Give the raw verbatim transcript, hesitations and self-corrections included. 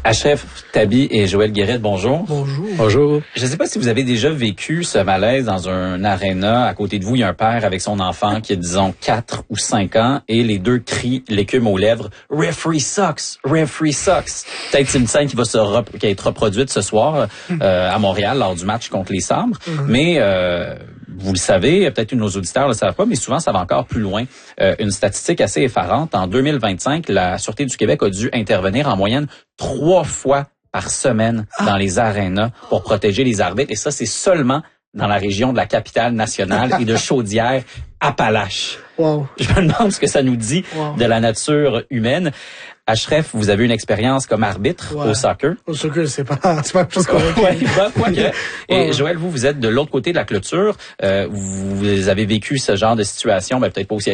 Achref Tabi et Joël Guérette, bonjour. Bonjour. Bonjour. Je ne sais pas si vous avez déjà vécu ce malaise dans un aréna. À côté de vous, il y a un père avec son enfant qui a, disons, quatre ou cinq ans et les deux crient l'écume aux lèvres « Referee sucks! Referee sucks! » Peut-être c'est une scène qui va se rep- qui va être reproduite ce soir euh, à Montréal lors du match contre les Sabres. Mm-hmm. Mais euh, vous le savez, peut-être que nos auditeurs ne le savent pas, mais souvent ça va encore plus loin. Euh, une statistique assez effarante. En deux mille vingt-cinq, la Sûreté du Québec a dû intervenir en moyenne trois fois par semaine dans les arénas pour protéger les arbitres. Et ça, c'est seulement dans la région de la capitale nationale et de Chaudière-Appalaches. Wow. Je me demande ce que ça nous dit wow. de la nature humaine. Achref, vous avez une expérience comme arbitre ouais. au soccer. Au soccer, c'est pas, c'est pas plus correct. Ouais, bah, quoi que. Et Joël, vous, vous êtes de l'autre côté de la clôture. Euh, vous avez vécu ce genre de situation, mais peut-être pas aussi